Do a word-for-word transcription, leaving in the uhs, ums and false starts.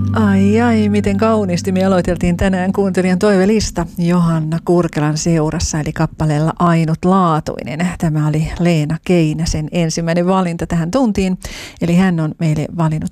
Ai ai, miten kauniisti me aloiteltiin tänään kuuntelijan toivelista Johanna Kurkelan seurassa, eli kappaleella Ainutlaatuinen. Tämä oli Leena Keinäsen ensimmäinen valinta tähän tuntiin, eli hän on meille valinnut